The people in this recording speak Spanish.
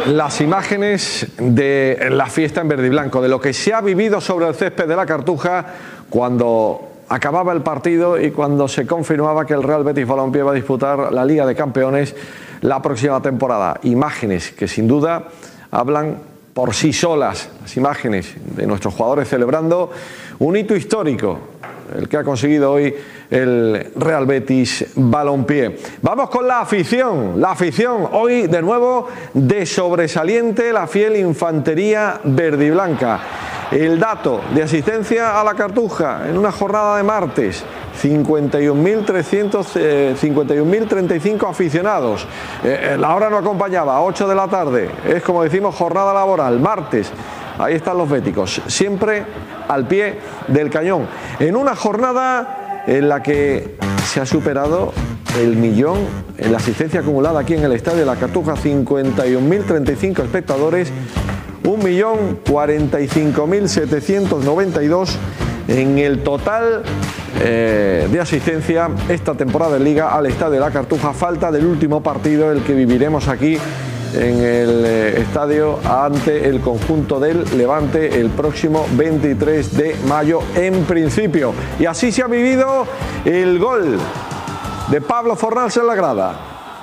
las imágenes de la fiesta en verde y blanco, de lo que se ha vivido sobre el césped de la Cartuja cuando acababa el partido y cuando se confirmaba que el Real Betis Balompié va a disputar la Liga de Campeones la próxima temporada. Imágenes que sin duda hablan por sí solas, las imágenes de nuestros jugadores celebrando un hito histórico, el que ha conseguido hoy el Real Betis Balompié. Vamos con la afición hoy de nuevo de sobresaliente, la fiel infantería verde y blanca. El dato de asistencia a la Cartuja en una jornada de martes, 51.35 aficionados. La hora no acompañaba, 8 de la tarde, es como decimos jornada laboral, martes. Ahí están los béticos, siempre al pie del cañón. En una jornada en la que se ha superado el millón en la asistencia acumulada aquí en el estadio de la Cartuja, 51.035 espectadores, 1.045.792 en el total de asistencia esta temporada de Liga al estadio de la Cartuja. Falta del último partido, el que viviremos aquí en el estadio ante el conjunto del Levante el próximo 23 de mayo en principio. Y así se ha vivido el gol de Pablo Fornals en la grada.